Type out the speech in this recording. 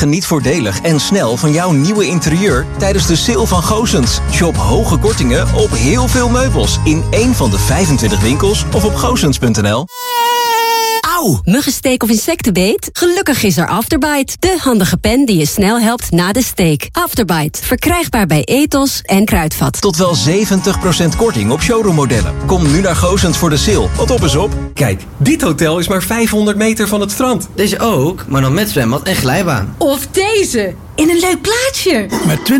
Geniet voordelig en snel van jouw nieuwe interieur tijdens de sale van Goossens. Shop hoge kortingen op heel veel meubels in één van de 25 winkels of op goossens.nl. Auw, muggensteek of insectenbeet? Gelukkig is er Afterbite. De handige pen die je snel helpt na de steek. Afterbite, verkrijgbaar bij Ethos en Kruidvat. Tot wel 70% korting op showroommodellen. Kom nu naar Goossens voor de sale, want op is op. Kijk, dit hotel is maar 500 meter van het strand. Deze ook, maar dan met zwembad en glijbaan. Of deze, in een leuk plaatsje. Met